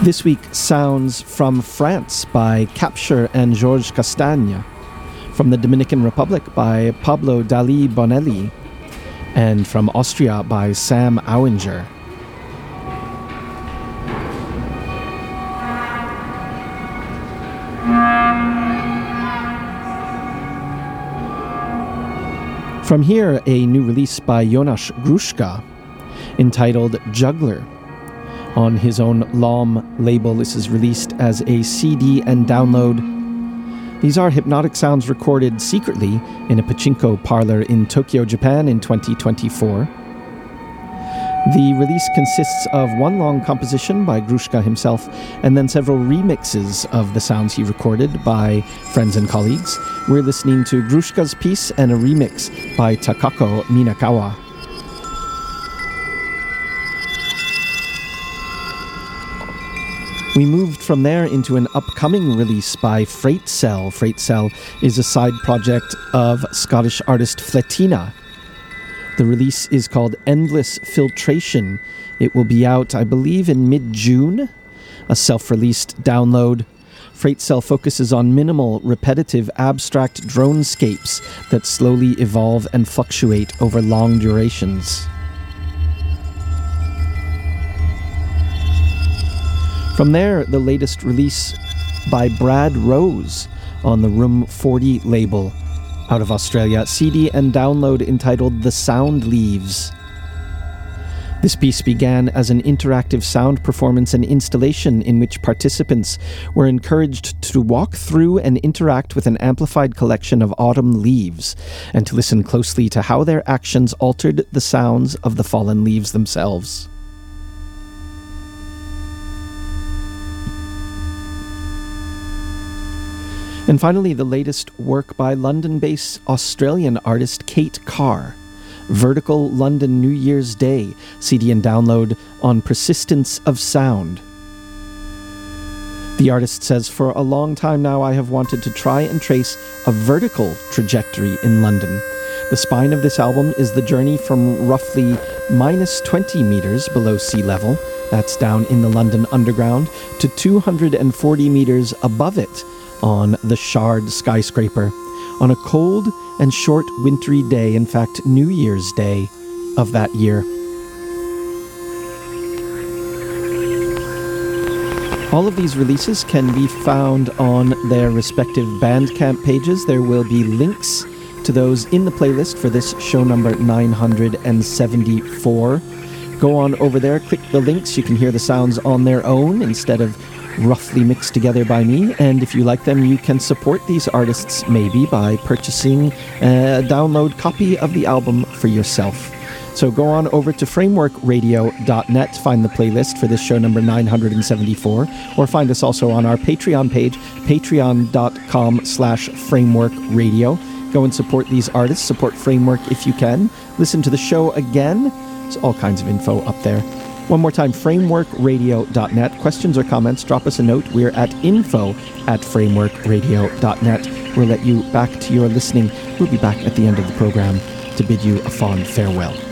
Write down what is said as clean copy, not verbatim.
This week, sounds from France by Capture and Georges Castagne, from the Dominican Republic by Pablo Dali Bonelli, and from Austria by Sam Auinger. From here, a new release by Jonas Gruszka entitled Juggler. On his own LOM label, this is released as a CD and download. These are hypnotic sounds recorded secretly in a pachinko parlor in Tokyo, Japan in 2024. The release consists of one long composition by Gruszka himself and then several remixes of the sounds he recorded by friends and colleagues. We're listening to Gruszka's piece and a remix by Takako Minakawa. We moved from there into an upcoming release by Freight Cell. Freight Cell is a side project of Scottish artist Fletina. The release is called Endless Filtration. It will be out, I believe, in mid-June, a self-released download. Freight Cell focuses on minimal, repetitive, abstract dronescapes that slowly evolve and fluctuate over long durations. From there, the latest release by Brad Rose on the Room 40 label out of Australia, CD and download entitled The Sound Leaves. This piece began as an interactive sound performance and installation in which participants were encouraged to walk through and interact with an amplified collection of autumn leaves and to listen closely to how their actions altered the sounds of the fallen leaves themselves. And finally, the latest work by London-based Australian artist Kate Carr, Vertical London New Year's Day, CD and download on Persistence of Sound. The artist says, "For a long time now I have wanted to try and trace a vertical trajectory in London. The spine of this album is the journey from roughly minus 20 meters below sea level, that's down in the London Underground, to 240 meters above it, on the Shard skyscraper, on a cold and short wintry day, in fact, New Year's Day of that year." All of these releases can be found on their respective Bandcamp pages. There will be links to those in the playlist for this show number 974. Go on over there, click the links. You can hear the sounds on their own instead of roughly mixed together by me, and if you like them, you can support these artists maybe by purchasing a download copy of the album for yourself. So go on over to frameworkradio.net, find the playlist for this show number 974, or find us also on our Patreon page, patreon.com/frameworkradio. Go and support these artists, support Framework if you can. Listen to the show again. There's all kinds of info up there. One more time, frameworkradio.net. Questions or comments, drop us a note. We're at info@frameworkradio.net. We'll let you back to your listening. We'll be back at the end of the program to bid you a fond farewell.